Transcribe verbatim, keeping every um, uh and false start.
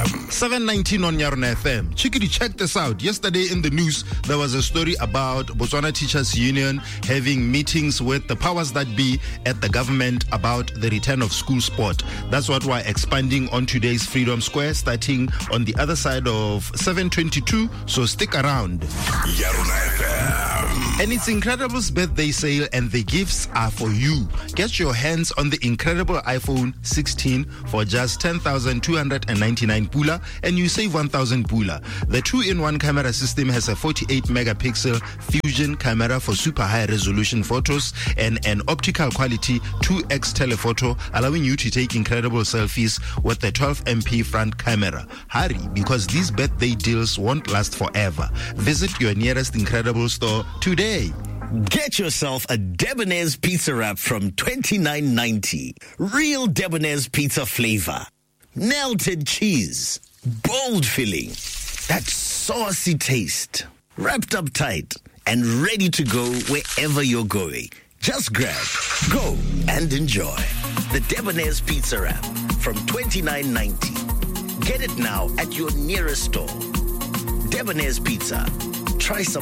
seven nineteen on Yarona F M. Chikidi, check this out. Yesterday in the news, there was a story about Botswana Teachers Union having meetings with the powers that be at the government about the return of school sport. That's what we're expanding on today's Freedom Square, starting on the other side of seven twenty-two. So stick around. Yarona F M. And it's Incredible's birthday sale, and the gifts are for you. Get your hands on the incredible iPhone sixteen for just ten thousand two hundred ninety-nine pula, and you save one thousand pula. The two-in-one camera system has a forty-eight megapixel fusion camera for super high resolution photos and an optical quality two x telephoto, allowing you to take incredible selfies with the twelve megapixel front camera. Hurry, because these birthday deals won't last forever. Visit your nearest Incredible store today. Get yourself a Debonair's pizza wrap from twenty-nine ninety. Real Debonair's pizza flavor. Melted cheese. Bold filling. That saucy taste. Wrapped up tight and ready to go wherever you're going. Just grab, go, and enjoy. The Debonair's pizza wrap from twenty-nine ninety. Get it now at your nearest store. Debonair's Pizza. Try some.